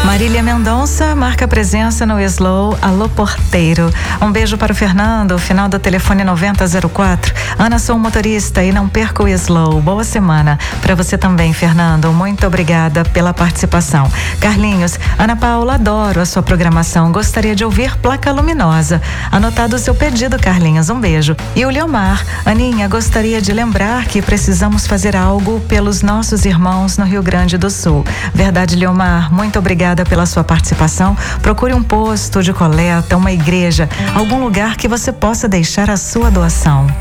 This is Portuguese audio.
Marília Mendonça marca presença no Slow Alô Porteiro. Um beijo para o Fernando, final do telefone 9004. Ana, sou motorista e não perco o Slow. Boa semana para você também, Fernando. Muito obrigada pela participação. Carlinhos, Ana Paula, adoro a sua programação. Gostaria de ouvir Placa Luminosa. Anotado o seu pedido, Carlinhos. Um beijo. E o Leomar, Aninha, gostaria de lembrar que precisamos fazer algo pelos nossos irmãos no Rio Grande do Sul. Verdade, Leomar, muito obrigada pela sua participação. Procure um posto de coleta, uma igreja, algum lugar que você possa deixar a sua doação.